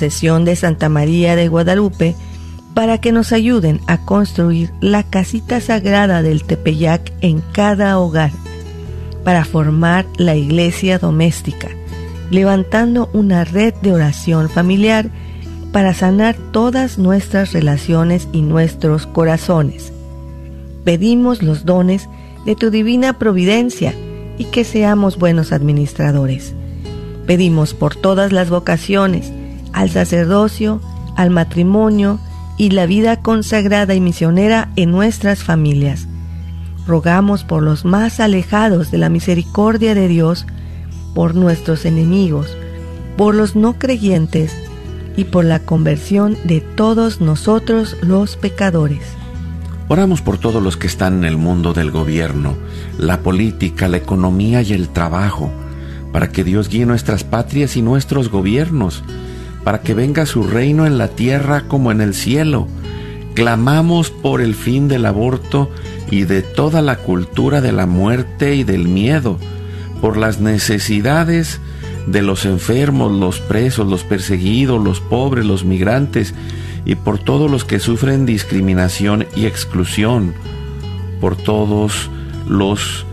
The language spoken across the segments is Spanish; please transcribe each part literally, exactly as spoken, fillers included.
intercesión de Santa María de Guadalupe, para que nos ayuden a construir la casita sagrada del Tepeyac en cada hogar, para formar la iglesia doméstica, levantando una red de oración familiar para sanar todas nuestras relaciones y nuestros corazones. Pedimos los dones de tu divina providencia y que seamos buenos administradores. Pedimos por todas las vocaciones, al sacerdocio, al matrimonio y la vida consagrada y misionera en nuestras familias. Rogamos por los más alejados de la misericordia de Dios, por nuestros enemigos, por los no creyentes y por la conversión de todos nosotros los pecadores. Oramos por todos los que están en el mundo del gobierno, la política, la economía y el trabajo, para que Dios guíe nuestras patrias y nuestros gobiernos, para que venga su reino en la tierra como en el cielo. Clamamos por el fin del aborto y de toda la cultura de la muerte y del miedo, por las necesidades de los enfermos, los presos, los perseguidos, los pobres, los migrantes, y por todos los que sufren discriminación y exclusión, por todos los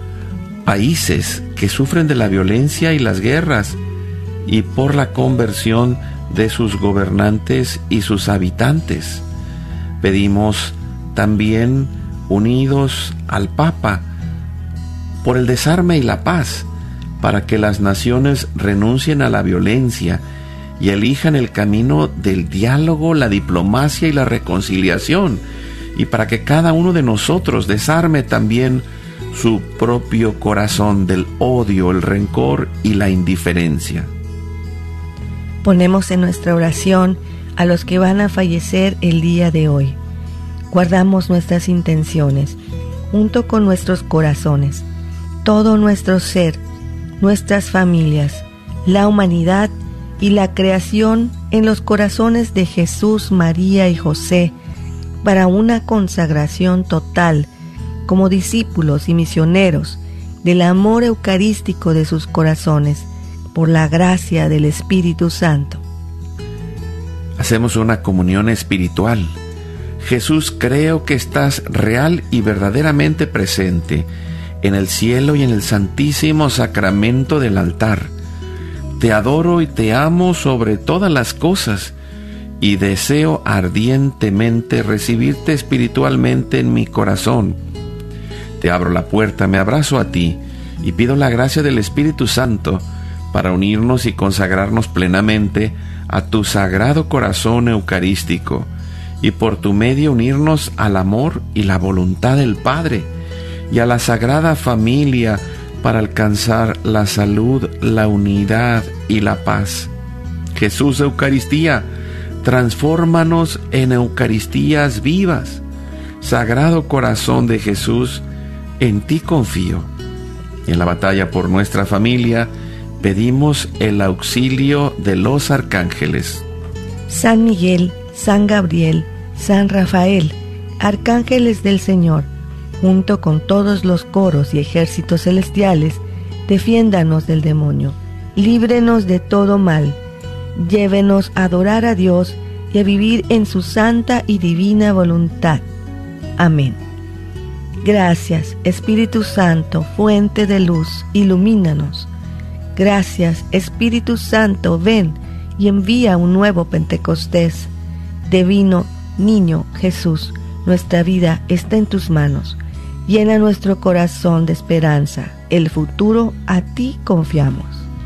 países que sufren de la violencia y las guerras, y por la conversión de sus gobernantes y sus habitantes. Pedimos también, unidos al Papa, por el desarme y la paz, para que las naciones renuncien a la violencia y elijan el camino del diálogo, la diplomacia y la reconciliación, y para que cada uno de nosotros desarme también su propio corazón del odio, el rencor y la indiferencia. Ponemos en nuestra oración a los que van a fallecer el día de hoy. Guardamos nuestras intenciones, junto con nuestros corazones, todo nuestro ser, nuestras familias, la humanidad y la creación en los corazones de Jesús, María y José, para una consagración total como discípulos y misioneros del amor eucarístico de sus corazones, por la gracia del Espíritu Santo. Hacemos una comunión espiritual. Jesús, creo que estás real y verdaderamente presente en el cielo y en el santísimo sacramento del altar. Te adoro y te amo sobre todas las cosas, y deseo ardientemente recibirte espiritualmente en mi corazón. Te abro la puerta, me abrazo a ti, y pido la gracia del Espíritu Santo para unirnos y consagrarnos plenamente a tu sagrado corazón eucarístico, y por tu medio unirnos al amor y la voluntad del Padre, y a la sagrada familia, para alcanzar la salud, la unidad y la paz. Jesús Eucaristía, transfórmanos en Eucaristías vivas. Sagrado Corazón de Jesús, en ti confío. En la batalla por nuestra familia, pedimos el auxilio de los arcángeles. San Miguel, San Gabriel, San Rafael, arcángeles del Señor, junto con todos los coros y ejércitos celestiales, defiéndanos del demonio, líbrenos de todo mal, llévenos a adorar a Dios y a vivir en su santa y divina voluntad. Amén. Gracias, Espíritu Santo, fuente de luz, ilumínanos. Gracias, Espíritu Santo, ven y envía un nuevo Pentecostés. Divino Niño Jesús, nuestra vida está en tus manos. Llena nuestro corazón de esperanza. El futuro a ti confiamos.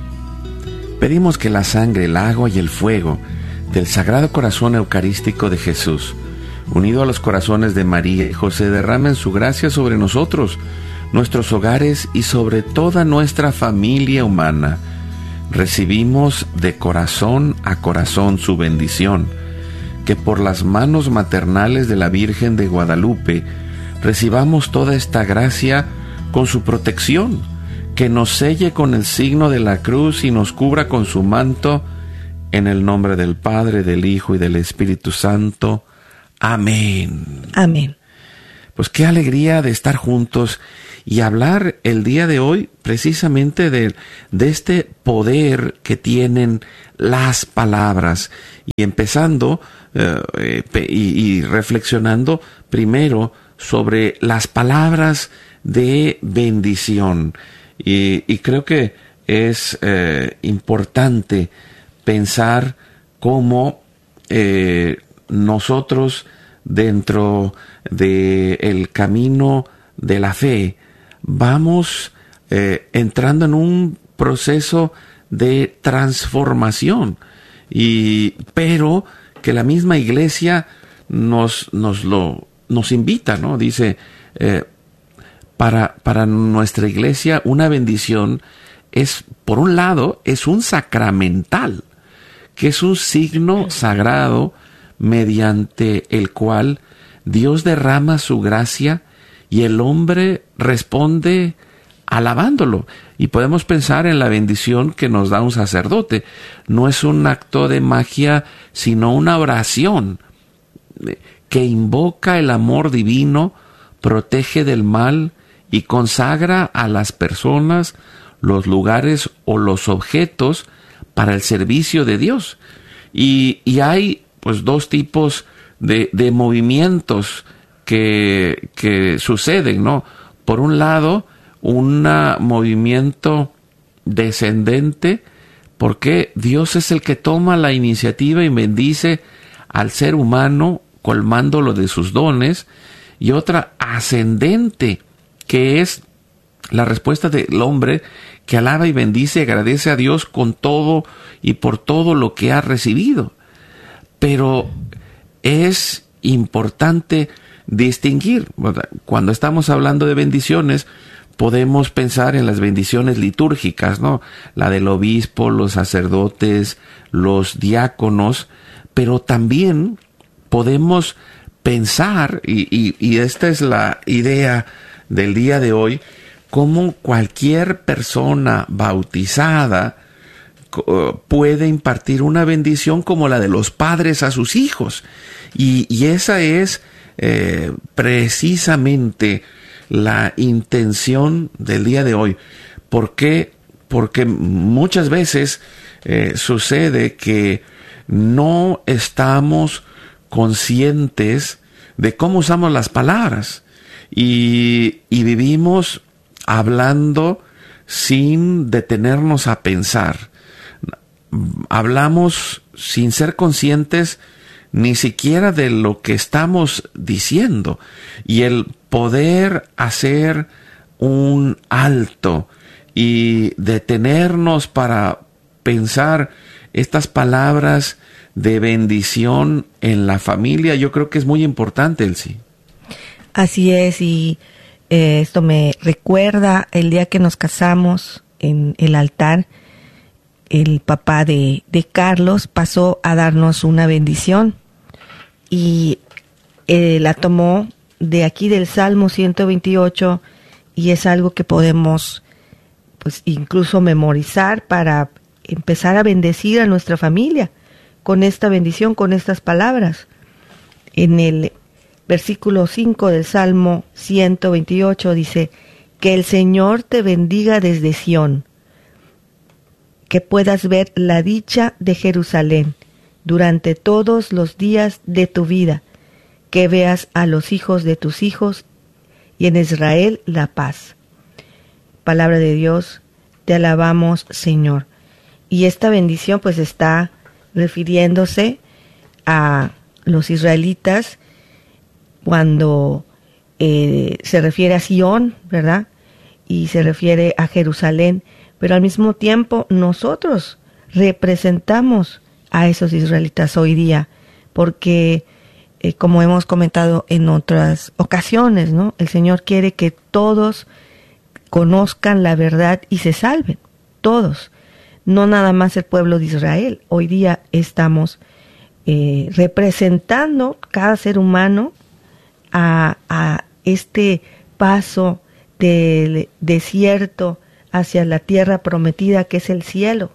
Pedimos que la sangre, el agua y el fuego del Sagrado Corazón Eucarístico de Jesús, unido a los corazones de María y José, derramen su gracia sobre nosotros, nuestros hogares y sobre toda nuestra familia humana. Recibimos de corazón a corazón su bendición, que por las manos maternales de la Virgen de Guadalupe recibamos toda esta gracia con su protección, que nos selle con el signo de la cruz y nos cubra con su manto, en el nombre del Padre, del Hijo y del Espíritu Santo. Amén. Amén. Pues qué alegría de estar juntos y hablar el día de hoy precisamente de, de este poder que tienen las palabras, y empezando eh, y, y reflexionando primero sobre las palabras de bendición. Y, y creo que es eh, importante pensar cómo eh, nosotros dentro del camino de la fe vamos eh, entrando en un proceso de transformación, y pero que la misma iglesia nos nos lo nos invita, ¿no? Dice eh, para para nuestra iglesia una bendición es, por un lado, es un sacramental, que es un signo sagrado mediante el cual Dios derrama su gracia y el hombre responde alabándolo. Y podemos pensar en la bendición que nos da un sacerdote. No es un acto de magia, sino una oración que invoca el amor divino, protege del mal y consagra a las personas, los lugares o los objetos para el servicio de Dios. Y, y hay pues dos tipos de, de movimientos que, que suceden, ¿no? Por un lado, un movimiento descendente, porque Dios es el que toma la iniciativa y bendice al ser humano colmándolo de sus dones, y otra ascendente, que es la respuesta del hombre que alaba y bendice y agradece a Dios con todo y por todo lo que ha recibido. Pero es importante distinguir, ¿verdad? Cuando estamos hablando de bendiciones, podemos pensar en las bendiciones litúrgicas, ¿no? La del obispo, los sacerdotes, los diáconos, pero también podemos pensar, y, y, y esta es la idea del día de hoy, cómo cualquier persona bautizada puede impartir una bendición como la de los padres a sus hijos. Y, y esa es eh, precisamente la intención del día de hoy. ¿Por qué? Porque muchas veces eh, sucede que no estamos conscientes de cómo usamos las palabras, y, y vivimos hablando sin detenernos a pensar. Hablamos sin ser conscientes ni siquiera de lo que estamos diciendo, y el poder hacer un alto y detenernos para pensar estas palabras de bendición en la familia, yo creo que es muy importante, Elsie. Así es, y eh, esto me recuerda el día que nos casamos en el altar. El papá de, de Carlos pasó a darnos una bendición, y eh, la tomó de aquí del Salmo ciento veintiocho, y es algo que podemos pues incluso memorizar para empezar a bendecir a nuestra familia con esta bendición, con estas palabras. En el versículo cinco del Salmo ciento veintiocho dice: que el Señor te bendiga desde Sión, que puedas ver la dicha de Jerusalén durante todos los días de tu vida, que veas a los hijos de tus hijos y en Israel la paz. Palabra de Dios, te alabamos, Señor. Y esta bendición pues está refiriéndose a los israelitas cuando eh, se refiere a Sión, ¿verdad? Y se refiere a Jerusalén, pero al mismo tiempo nosotros representamos a esos israelitas hoy día, porque eh, como hemos comentado en otras ocasiones, ¿no? El Señor quiere que todos conozcan la verdad y se salven, todos, no nada más el pueblo de Israel. Hoy día estamos eh, representando cada ser humano a, a este paso del desierto hacia la tierra prometida, que es el cielo.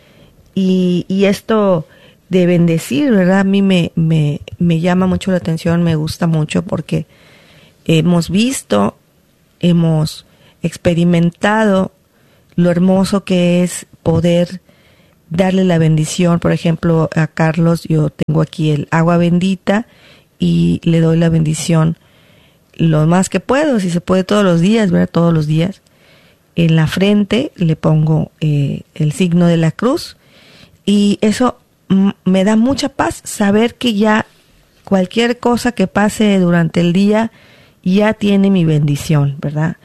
Y, y esto de bendecir, ¿verdad? A mí me, me, me llama mucho la atención, me gusta mucho, porque hemos visto, hemos experimentado lo hermoso que es poder darle la bendición. Por ejemplo, a Carlos yo tengo aquí el agua bendita y le doy la bendición lo más que puedo, si se puede todos los días, ¿verdad? Todos los días. En la frente le pongo eh, el signo de la cruz y eso m- me da mucha paz saber que ya cualquier cosa que pase durante el día ya tiene mi bendición, ¿verdad?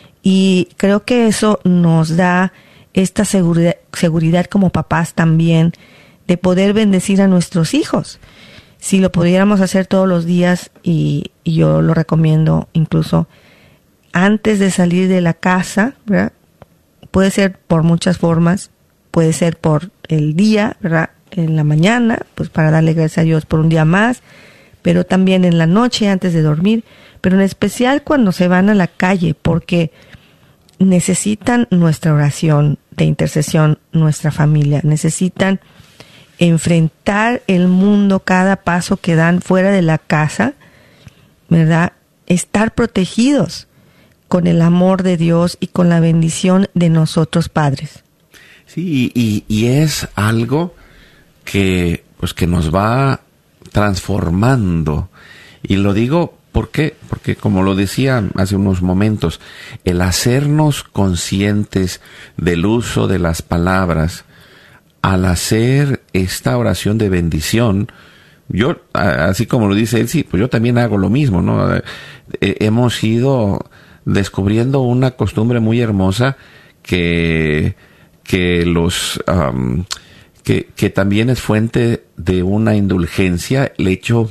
Y creo que eso nos da esta seguridad, seguridad como papás también de poder bendecir a nuestros hijos. Si lo pudiéramos hacer todos los días, y, y yo lo recomiendo incluso antes de salir de la casa, ¿verdad? Puede ser por muchas formas, puede ser por el día, ¿verdad? En la mañana, pues para darle gracias a Dios por un día más, pero también en la noche antes de dormir, pero en especial cuando se van a la calle, porque necesitan nuestra oración de intercesión, nuestra familia, necesitan enfrentar el mundo cada paso que dan fuera de la casa, ¿verdad? Estar protegidos con el amor de Dios y con la bendición de nosotros padres. Sí, y, y es algo que, pues, que nos va transformando. Y lo digo, ¿por qué? Porque, como lo decía hace unos momentos, el hacernos conscientes del uso de las palabras, al hacer esta oración de bendición, yo, así como lo dice él, sí, pues yo también hago lo mismo, ¿no? Hemos ido descubriendo una costumbre muy hermosa que, que los, um, que, que también es fuente de una indulgencia, el hecho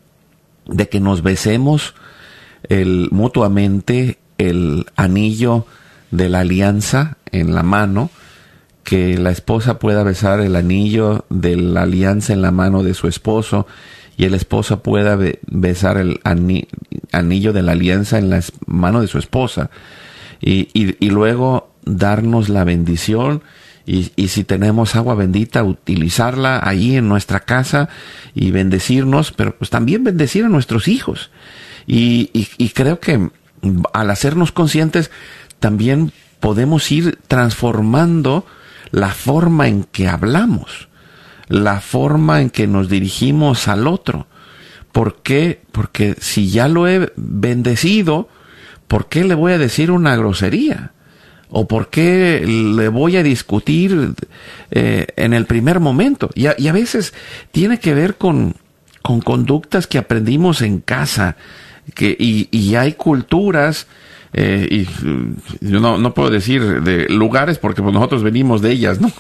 de que nos besemos el, mutuamente el anillo de la alianza en la mano, que la esposa pueda besar el anillo de la alianza en la mano de su esposo y el esposo pueda be- besar el ani- anillo de la alianza en la es- mano de su esposa y, y, y luego darnos la bendición y, y si tenemos agua bendita utilizarla ahí en nuestra casa y bendecirnos, pero pues también bendecir a nuestros hijos y, y, y creo que al hacernos conscientes también podemos ir transformando la forma en que hablamos, la forma en que nos dirigimos al otro. ¿Por qué? Porque si ya lo he bendecido, ¿por qué le voy a decir una grosería? ¿O por qué le voy a discutir eh, en el primer momento? Y a, y a veces tiene que ver con, con conductas que aprendimos en casa, que, y, y hay culturas. Eh, y yo no, no puedo decir de lugares porque pues nosotros venimos de ellas, ¿no?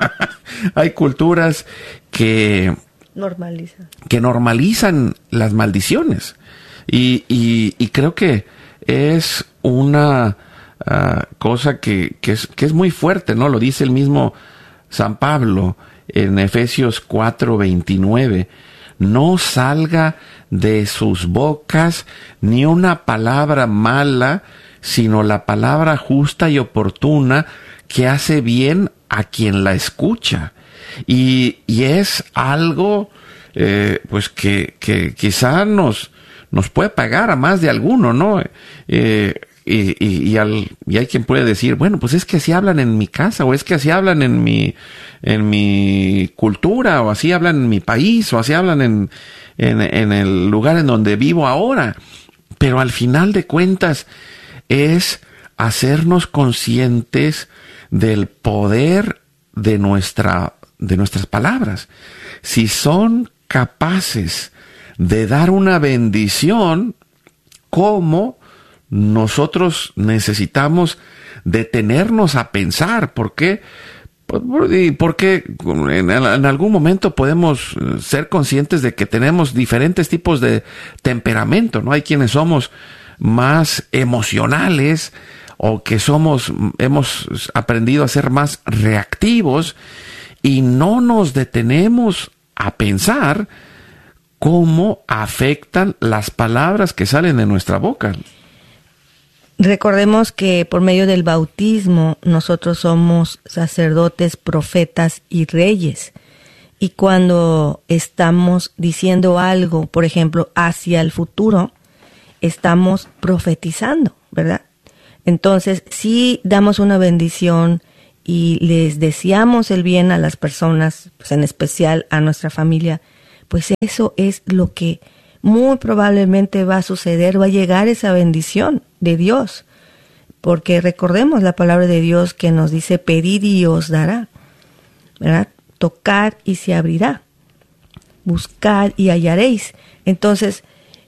Hay culturas que normalizan que normalizan las maldiciones y, y, y creo que es una uh, cosa que, que, es, que es muy fuerte, ¿no? Lo dice el mismo San Pablo en Efesios cuatro veintinueve. No salga de sus bocas ni una palabra mala, sino la palabra justa y oportuna que hace bien a quien la escucha. Y, y es algo eh, pues que, que quizá nos, nos puede pagar a más de alguno, ¿no? Eh, y, y, y, al, y hay quien puede decir, bueno, pues es que así hablan en mi casa, o es que así hablan en mi, en mi cultura, o así hablan en mi país, o así hablan en, en, en el lugar en donde vivo ahora. Pero al final de cuentas, es hacernos conscientes del poder de nuestra, de nuestras palabras. Si son capaces de dar una bendición, ¿cómo nosotros necesitamos detenernos a pensar? ¿Por qué? Porque en, en algún momento podemos ser conscientes de que tenemos diferentes tipos de temperamento, ¿no? Hay quienes somos más emocionales o que somos, hemos aprendido a ser más reactivos y no nos detenemos a pensar cómo afectan las palabras que salen de nuestra boca. Recordemos que por medio del bautismo nosotros somos sacerdotes, profetas y reyes. Y cuando estamos diciendo algo, por ejemplo, hacia el futuro, estamos profetizando, ¿verdad? Entonces, si damos una bendición y les deseamos el bien a las personas, pues en especial a nuestra familia, pues eso es lo que muy probablemente va a suceder, va a llegar esa bendición de Dios. Porque recordemos la palabra de Dios que nos dice, pedid y os dará, ¿verdad? Tocad y se abrirá, buscad y hallaréis. Entonces,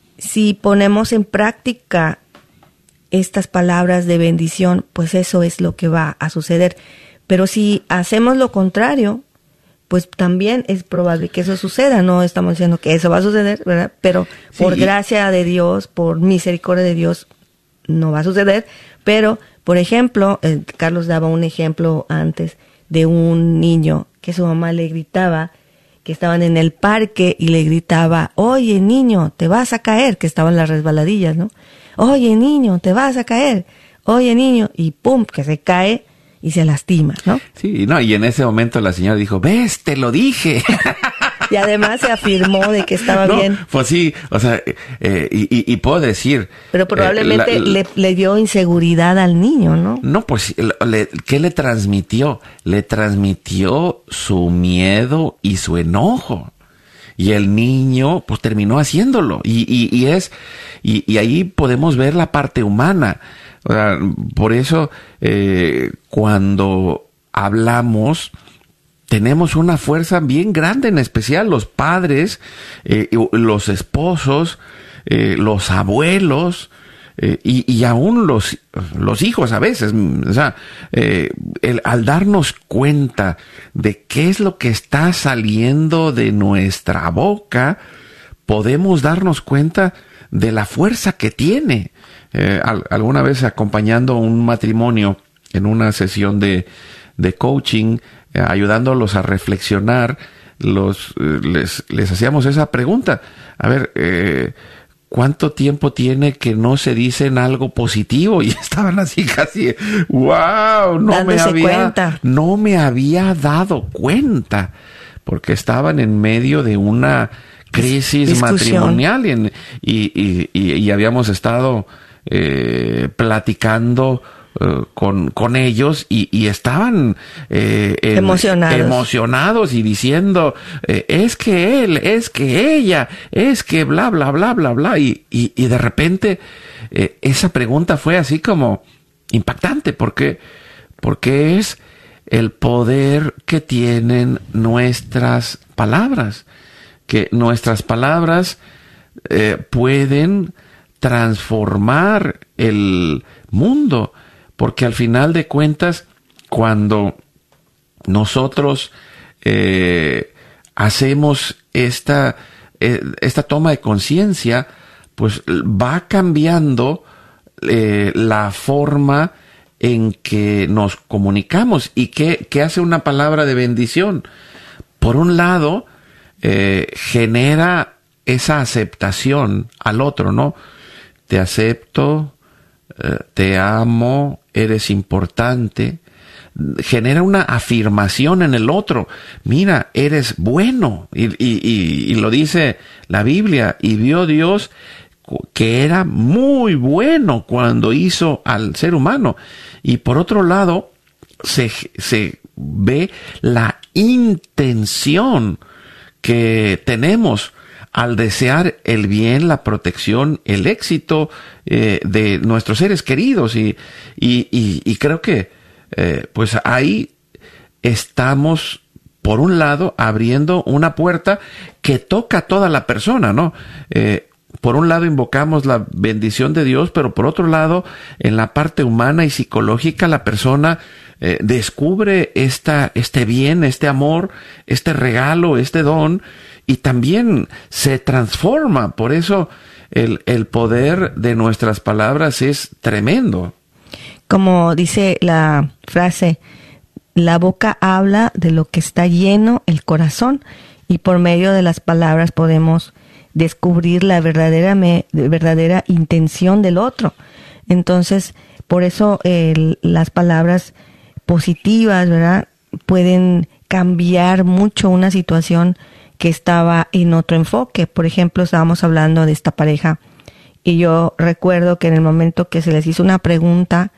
si ponemos en práctica estas palabras de bendición, pues eso es lo que va a suceder. Pero si hacemos lo contrario, pues también es probable que eso suceda. No estamos diciendo que eso va a suceder, ¿verdad? Pero sí, por gracia de Dios, por misericordia de Dios, no va a suceder. Pero, por ejemplo, eh, Carlos daba un ejemplo antes de un niño que su mamá le gritaba, que estaban en el parque y le gritaba, oye niño, te vas a caer, que estaban las resbaladillas, ¿no? Oye niño, te vas a caer, oye niño, y pum, que se cae y se lastima, ¿no? Sí, no, y en ese momento la señora dijo, ves, te lo dije. Y además se afirmó de que estaba no, bien. Pues sí, o sea, eh, y, y, y puedo decir... Pero probablemente eh, la, le, le dio inseguridad al niño, ¿no? No, pues, le, ¿qué le transmitió? Le transmitió su miedo y su enojo. Y el niño, pues, terminó haciéndolo. Y, y, y es... Y, y ahí podemos ver la parte humana. O sea, por eso, eh, cuando hablamos... tenemos una fuerza bien grande, en especial los padres, eh, los esposos, eh, los abuelos eh, y, y aún los, los hijos a veces. O sea, eh, el, al darnos cuenta de qué es lo que está saliendo de nuestra boca, podemos darnos cuenta de la fuerza que tiene. Eh, al, alguna vez acompañando un matrimonio en una sesión de, de coaching, ayudándolos a reflexionar, los les, les hacíamos esa pregunta. A ver, eh, ¿cuánto tiempo tiene que no se dicen algo positivo? Y estaban así casi, wow, no me había, cuenta. no me había dado cuenta, porque estaban en medio de una crisis Discusión. matrimonial y, en, y, y, y, y habíamos estado eh, platicando Uh, con, con ellos y, y estaban eh, en, emocionados. emocionados y diciendo eh, es que él, es que ella, es que bla, bla, bla, bla, bla. Y, y, y de repente eh, esa pregunta fue así como impactante porque, porque es el poder que tienen nuestras palabras, que nuestras palabras eh, pueden transformar el mundo. Porque al final de cuentas, cuando nosotros eh, hacemos esta, eh, esta toma de conciencia, pues va cambiando eh, la forma en que nos comunicamos. ¿Y qué, qué hace una palabra de bendición? Por un lado, eh, genera esa aceptación al otro, ¿no? Te acepto, eh, te amo, eres importante. Genera una afirmación en el otro. Mira, eres bueno. Y, y, y, y lo dice la Biblia. Y vio Dios que era muy bueno cuando hizo al ser humano. Y por otro lado, se, se ve la intención que tenemos al desear el bien, la protección, el éxito eh, de nuestros seres queridos. Y, y, y, y creo que eh, pues ahí estamos, por un lado, abriendo una puerta que toca a toda la persona, ¿no? Eh, por un lado invocamos la bendición de Dios, pero por otro lado, en la parte humana y psicológica, la persona eh, descubre esta, este bien, este amor, este regalo, este don, y también se transforma. Por eso el, el poder de nuestras palabras es tremendo. Como dice la frase, la boca habla de lo que está lleno el corazón, y por medio de las palabras podemos descubrir la verdadera, me, verdadera intención del otro. Entonces, por eso eh, las palabras positivas, ¿verdad?, pueden cambiar mucho una situación que estaba en otro enfoque. Por ejemplo, estábamos hablando de esta pareja y yo recuerdo que en el momento que se les hizo una pregunta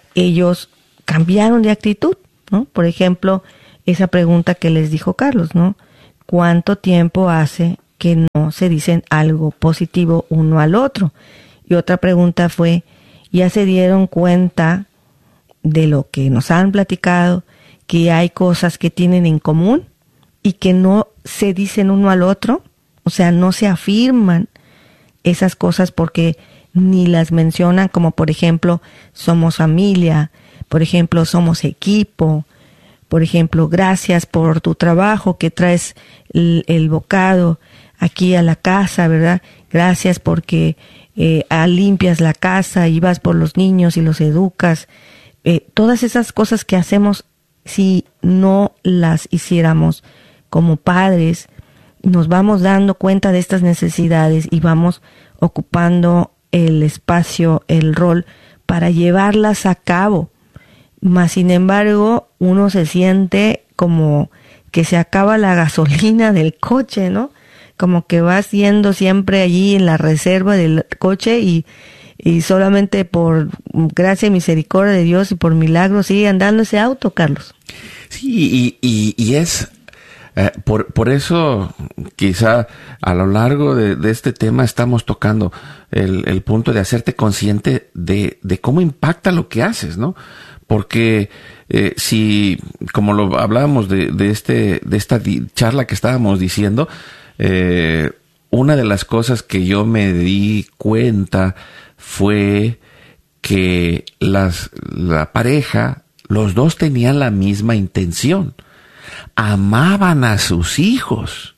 ellos cambiaron de actitud, ¿no? Por ejemplo, esa pregunta que les dijo Carlos, ¿no? ¿Cuánto tiempo hace que no se dicen algo positivo uno al otro? Y otra pregunta fue, ¿ya se dieron cuenta de lo que nos han platicado, que hay cosas que tienen en común y que no se dicen uno al otro? O sea, no se afirman esas cosas porque ni las mencionan, como por ejemplo, somos familia, por ejemplo, somos equipo, por ejemplo, gracias por tu trabajo que traes el, el bocado aquí a la casa, ¿verdad? Gracias porque eh, limpias la casa y vas por los niños y los educas. Eh, todas esas cosas que hacemos, si no las hiciéramos como padres, nos vamos dando cuenta de estas necesidades y vamos ocupando el espacio, el rol para llevarlas a cabo. Mas, sin embargo, uno se siente como que se acaba la gasolina del coche, ¿no? Como que vas yendo siempre allí en la reserva del coche y, y solamente por gracia y misericordia de Dios y por milagro sigue andando ese auto, Carlos. Sí, y, y, y es... Eh, por, por eso quizá a lo largo de, de este tema estamos tocando el, el punto de hacerte consciente de, de cómo impacta lo que haces, ¿no? Porque eh, si, como lo hablábamos de, de este de esta di- charla que estábamos diciendo, eh, una de las cosas que yo me di cuenta fue que las la pareja, los dos tenían la misma intención. Amaban a sus hijos,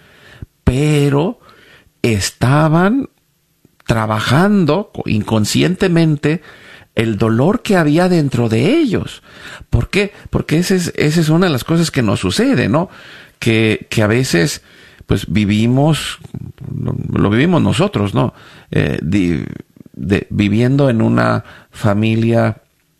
pero estaban trabajando inconscientemente el dolor que había dentro de ellos. ¿Por qué? Porque esa es, esa es una de las cosas que nos sucede, ¿no? Que, que a veces, pues, vivimos, lo vivimos nosotros, ¿no? Eh, de, de, viviendo en una familia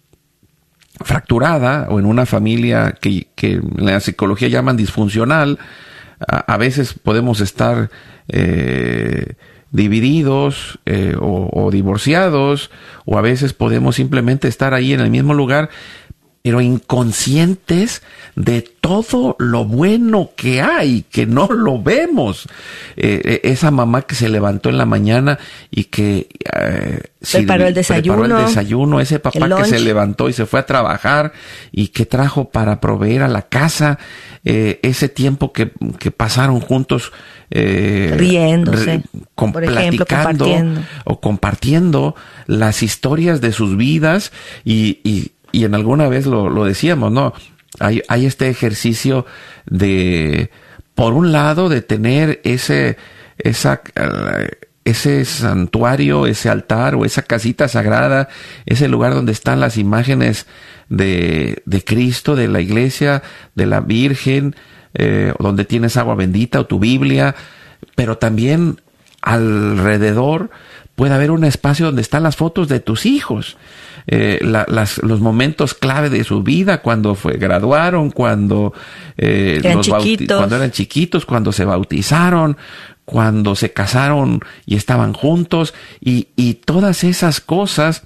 fracturada o en una familia que, que en la psicología llaman disfuncional. A, a veces podemos estar eh, divididos eh, o, o divorciados, o a veces podemos simplemente estar ahí en el mismo lugar, pero inconscientes de todo lo bueno que hay, que no lo vemos. Eh, esa mamá que se levantó en la mañana y que eh, preparó el desayuno, preparó el desayuno, ese papá que se levantó y se fue a trabajar y que trajo para proveer a la casa, eh, ese tiempo que, que pasaron juntos, eh, riéndose, re, con, por ejemplo, platicando compartiendo. o compartiendo las historias de sus vidas y, y Y en alguna vez lo, lo decíamos, ¿no? Hay, hay este ejercicio de, por un lado, de tener ese, esa, ese santuario, ese altar o esa casita sagrada, ese lugar donde están las imágenes de, de Cristo, de la iglesia, de la Virgen, eh, donde tienes agua bendita o tu Biblia, pero también alrededor puede haber un espacio donde están las fotos de tus hijos. Eh, la, las, los momentos clave de su vida, cuando fue, graduaron, cuando, eh, eran los bauti- cuando eran chiquitos, cuando se bautizaron, cuando se casaron y estaban juntos, y, y todas esas cosas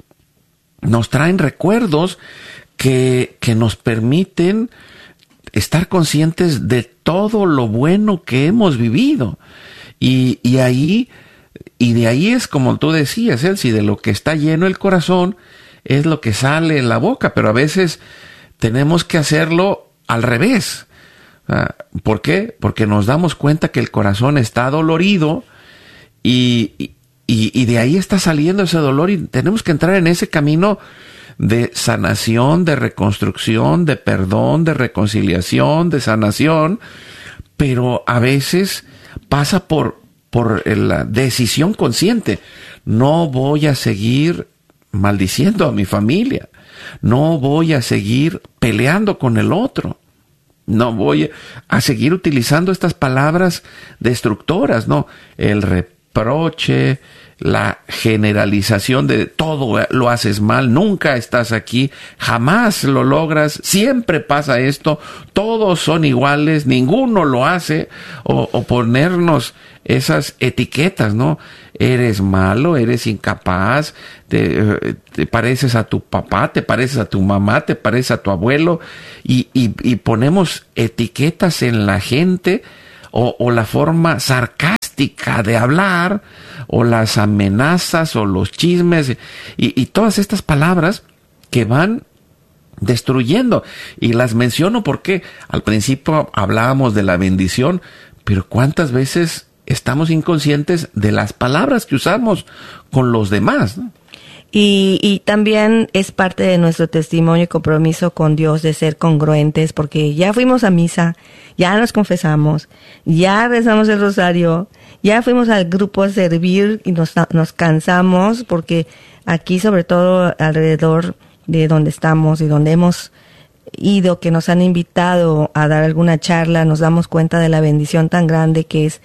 nos traen recuerdos que, que nos permiten estar conscientes de todo lo bueno que hemos vivido. Y, y ahí, y de ahí es como tú decías, Elsie, de lo que está lleno el corazón es lo que sale en la boca, pero a veces tenemos que hacerlo al revés. ¿Por qué? Porque nos damos cuenta que el corazón está dolorido y, y, y de ahí está saliendo ese dolor y tenemos que entrar en ese camino de sanación, de reconstrucción, de perdón, de reconciliación, de sanación, pero a veces pasa por, por la decisión consciente. No voy a seguir maldiciendo a mi familia, no voy a seguir peleando con el otro, no voy a seguir utilizando estas palabras destructoras, no, el re reproche, la generalización de todo lo haces mal, nunca estás aquí, jamás lo logras, siempre pasa esto, todos son iguales, ninguno lo hace, o, o ponernos esas etiquetas, ¿no? Eres malo, eres incapaz, te, te pareces a tu papá, te pareces a tu mamá, te pareces a tu abuelo, y, y, y ponemos etiquetas en la gente, o, o la forma sarcástica de hablar, o las amenazas, o los chismes, y, y todas estas palabras que van destruyendo. Y las menciono porque al principio hablábamos de la bendición, pero ¿cuántas veces estamos inconscientes de las palabras que usamos con los demás, ¿no? Y, y también es parte de nuestro testimonio y compromiso con Dios de ser congruentes, porque ya fuimos a misa, ya nos confesamos, ya rezamos el rosario, ya fuimos al grupo a servir y nos, nos cansamos, porque aquí, sobre todo alrededor de donde estamos y donde hemos ido, que nos han invitado a dar alguna charla, nos damos cuenta de la bendición tan grande que es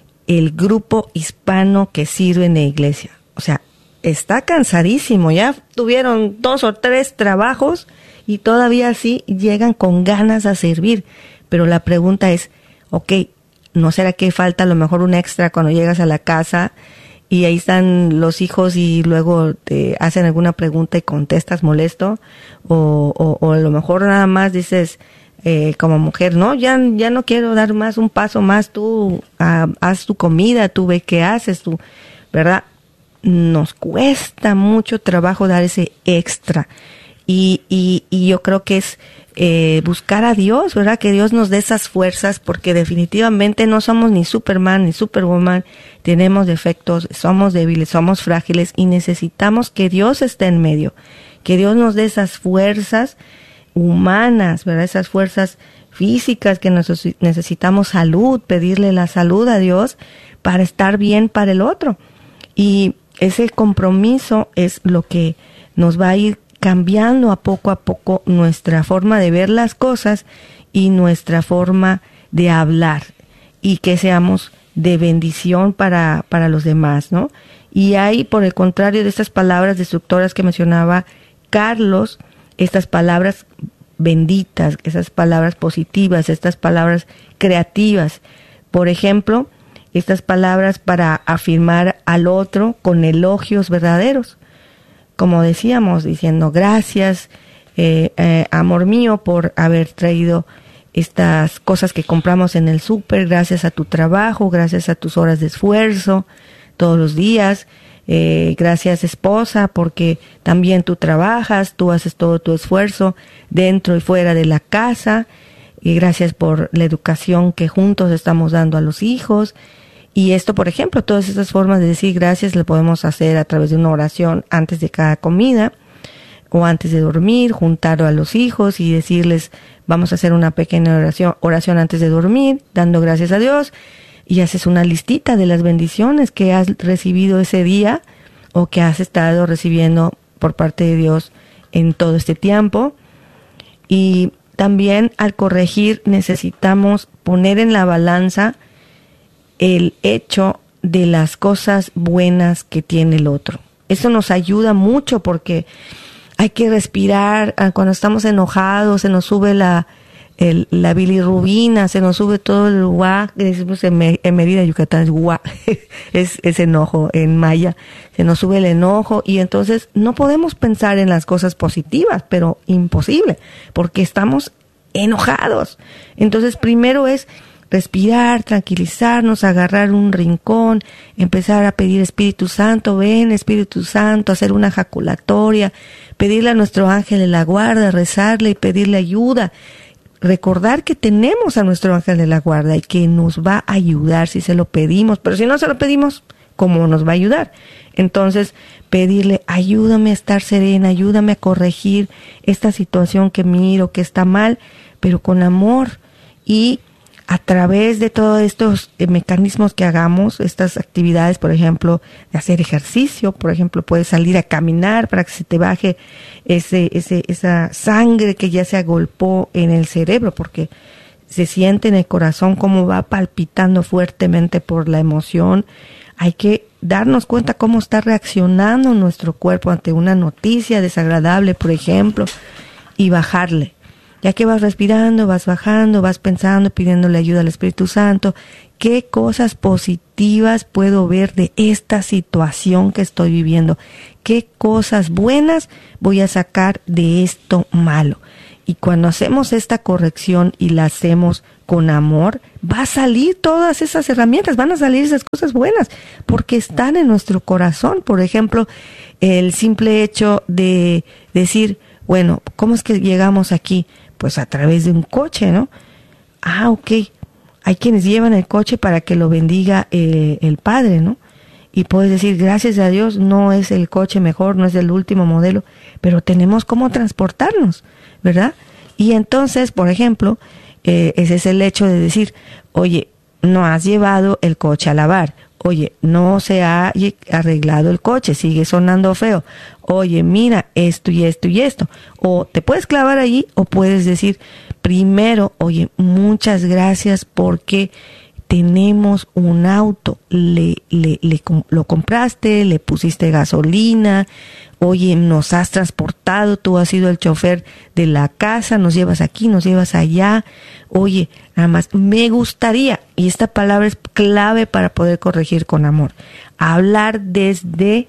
el grupo hispano que sirve en la iglesia. O sea, está cansadísimo, ya tuvieron dos o tres trabajos y todavía así llegan con ganas a servir. Pero la pregunta es, ok, ¿no será que falta a lo mejor un extra cuando llegas a la casa y ahí están los hijos y luego te hacen alguna pregunta y contestas molesto? O, o, o a lo mejor nada más dices, eh, como mujer, no, ya, ya no quiero dar más un paso más, tú uh, haz tu comida, tú ve qué haces, tú, ¿verdad? Nos cuesta mucho trabajo dar ese extra, y, y, y yo creo que es eh, buscar a Dios, ¿verdad? Que Dios nos dé esas fuerzas, porque definitivamente no somos ni Superman ni Superwoman, tenemos defectos, somos débiles, somos frágiles y necesitamos que Dios esté en medio, que Dios nos dé esas fuerzas humanas, ¿verdad? Esas fuerzas físicas que necesitamos, salud, pedirle la salud a Dios para estar bien para el otro. Y ese compromiso es lo que nos va a ir cambiando a poco a poco nuestra forma de ver las cosas y nuestra forma de hablar, y que seamos de bendición para, para los demás, ¿no? Y hay, por el contrario de estas palabras destructoras que mencionaba Carlos, estas palabras benditas, esas palabras positivas, estas palabras creativas. Por ejemplo, estas palabras para afirmar al otro con elogios verdaderos, como decíamos, diciendo gracias, eh, eh, amor mío, por haber traído estas cosas que compramos en el súper, gracias a tu trabajo, gracias a tus horas de esfuerzo todos los días, eh, gracias esposa, porque también tú trabajas, tú haces todo tu esfuerzo dentro y fuera de la casa, y gracias por la educación que juntos estamos dando a los hijos. Y esto, por ejemplo, todas estas formas de decir gracias le podemos hacer a través de una oración antes de cada comida o antes de dormir, juntar a los hijos y decirles, vamos a hacer una pequeña oración, oración antes de dormir, dando gracias a Dios, y haces una listita de las bendiciones que has recibido ese día o que has estado recibiendo por parte de Dios en todo este tiempo. Y también al corregir necesitamos poner en la balanza el hecho de las cosas buenas que tiene el otro. Eso nos ayuda mucho porque hay que respirar. Cuando estamos enojados se nos sube la, el, la bilirrubina, se nos sube todo el guá, decimos en, en Mérida, Yucatán, es guá, es, es enojo en maya, se nos sube el enojo y entonces no podemos pensar en las cosas positivas, pero imposible, porque estamos enojados. Entonces primero es respirar, tranquilizarnos, agarrar un rincón, empezar a pedir Espíritu Santo, ven Espíritu Santo, hacer una ejaculatoria, pedirle a nuestro ángel de la guarda, rezarle y pedirle ayuda, recordar que tenemos a nuestro ángel de la guarda y que nos va a ayudar si se lo pedimos, pero si no se lo pedimos, ¿cómo nos va a ayudar? Entonces, pedirle, ayúdame a estar serena, ayúdame a corregir esta situación que miro, que está mal, pero con amor, y a través de todos estos eh, mecanismos que hagamos, estas actividades, por ejemplo, de hacer ejercicio, por ejemplo, puedes salir a caminar para que se te baje ese, ese, esa sangre que ya se agolpó en el cerebro, porque se siente en el corazón cómo va palpitando fuertemente por la emoción. hay que darnos cuenta cómo está reaccionando nuestro cuerpo ante una noticia desagradable, por ejemplo, y bajarle. Ya que vas respirando, vas bajando, vas pensando, pidiéndole ayuda al Espíritu Santo. ¿Qué cosas positivas puedo ver de esta situación que estoy viviendo? ¿Qué cosas buenas voy a sacar de esto malo? Y cuando hacemos esta corrección y la hacemos con amor, va a salir todas esas herramientas, van a salir esas cosas buenas, porque están en nuestro corazón. Por ejemplo, el simple hecho de decir, bueno, ¿cómo es que llegamos aquí? Pues a través de un coche, ¿no? Ah, ok. Hay quienes llevan el coche para que lo bendiga eh, el Padre, ¿no? Y puedes decir, gracias a Dios, no es el coche mejor, no es el último modelo, pero tenemos cómo transportarnos, ¿verdad? Y entonces, por ejemplo, eh, ese es el hecho de decir, oye, no has llevado el coche a lavar. Oye, no se ha arreglado el coche, sigue sonando feo. Oye, mira, esto y esto y esto. O te puedes clavar allí o puedes decir, primero, oye, muchas gracias porque tenemos un auto. Le, le, le, lo compraste, le pusiste gasolina. Oye, nos has transportado, tú has sido el chofer de la casa, nos llevas aquí, nos llevas allá. Oye, nada más, me gustaría, y esta palabra es clave para poder corregir con amor, hablar desde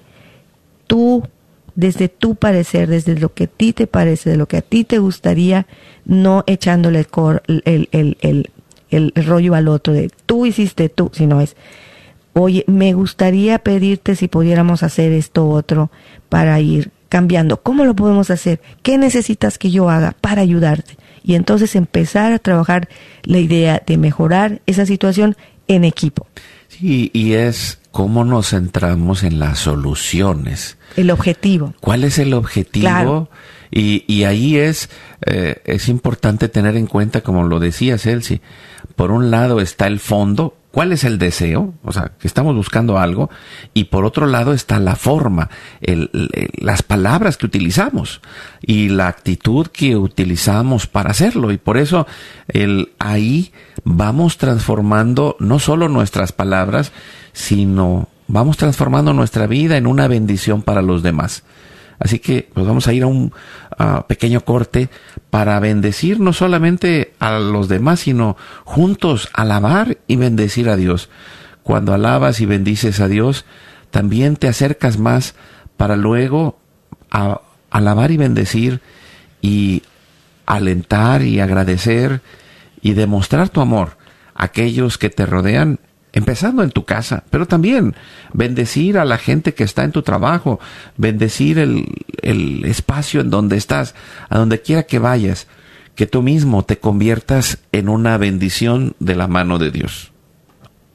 tu, desde tu parecer, desde lo que a ti te parece, de lo que a ti te gustaría, no echándole el, cor, el, el, el, el, el rollo al otro de tú hiciste tú, sino es, oye, me gustaría pedirte si pudiéramos hacer esto otro para ir cambiando. ¿Cómo lo podemos hacer? ¿Qué necesitas que yo haga para ayudarte? Y entonces empezar a trabajar la idea de mejorar esa situación en equipo. Sí, y es cómo nos centramos en las soluciones. El objetivo. ¿Cuál es el objetivo? Claro. Y, y ahí es, eh, es importante tener en cuenta, como lo decía Celsi, por un lado está el fondo. ¿Cuál es el deseo? O sea, que estamos buscando algo. Y por otro lado está la forma, el, el, las palabras que utilizamos y la actitud que utilizamos para hacerlo. Y por eso el, ahí vamos transformando no solo nuestras palabras, sino vamos transformando nuestra vida en una bendición para los demás. Así que pues vamos a ir a un uh, pequeño corte para bendecir no solamente a los demás, sino juntos alabar y bendecir a Dios. Cuando alabas y bendices a Dios, también te acercas más para luego a, alabar y bendecir y alentar y agradecer y demostrar tu amor a aquellos que te rodean, empezando en tu casa, pero también bendecir a la gente que está en tu trabajo, bendecir el, el espacio en donde estás, a donde quiera que vayas, que tú mismo te conviertas en una bendición de la mano de Dios.